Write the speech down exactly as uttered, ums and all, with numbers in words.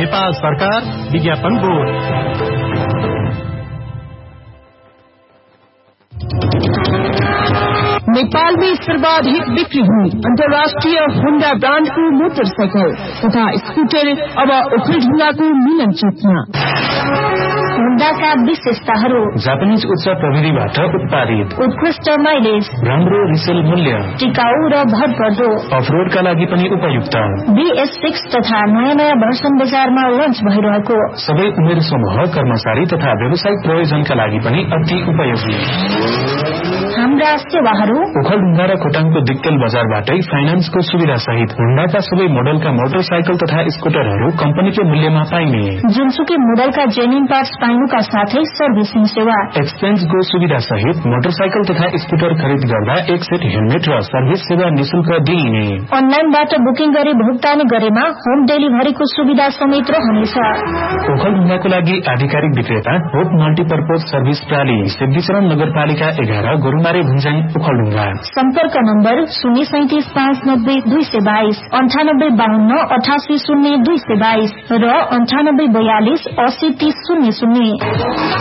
नेपाल सरकार विज्ञापन बोर्ड। नेपाल में सर्वाधिक बिक्री हुई अंतर्राष्ट्रीय होंडा ब्रांड को मोटरसाइकिल तथा स्कूटर अब ओखलढुंगा को मिलन चौकमा। होंडा का विशेषताहरू: जापानीज उच्च प्रविधिबाट उत्पादित, उत्कृष्ट माइलेज, राम्रो रिसेल मूल्य, टिकाऊ र भरपर्दो, अफरोडका लागि पनि उपयुक्त। बीएस सिक्स तथा नयाँ नयाँ भर्सन बजारमा लन्च भइरहेको। सबै उमेर समूह, कर्मचारी तथा व्यावसायिक प्रयोजनका लागि पनि अति उपयोगी। हाम्रा सेवाहरू: ओखलढुंगा र खोटाङको दिक्तेल बजारबाटै फाइनान्सको सुविधा सहित होंडाका सबै मोडलका मोटरसाइकल तथा स्कुटरहरू कम्पनीको मूल्यमा पाइने। जुनसुकै मोडलका जेन्युन पार्ट्स पाइनुका साथै सर्भिसिङ सेवा, एक्सचेन्जको सुविधा सहित मोटरसाइकल तथा स्कुटर खरिद गर्दा एक सेट हेलमेट र सर्भिस सेवा निशुल्क दिइने। अनलाइनबाट बुकिङ गरी भुक्तानी गरेमा होम डेलिभरीको सुविधा समेत रहनेछ। ओखलढुंगाको लागि आधिकारिक विक्रेता होप मल्टीपर्पज सर्भिस प्राली, सिद्धिचरण नगरपालिका एघार, गोरुमारे भुन्ज्याङ, ओखलढुंगा। सम्पर्क नम्बर शून्य सैतिस पाँच नब्बे दुई सय बाइस, अन्ठानब्बे बाहन्न अठासी शून्य दुई सय बाइस र अन्ठानब्बे बयालिस अस्सी तीस शून्य शून्य।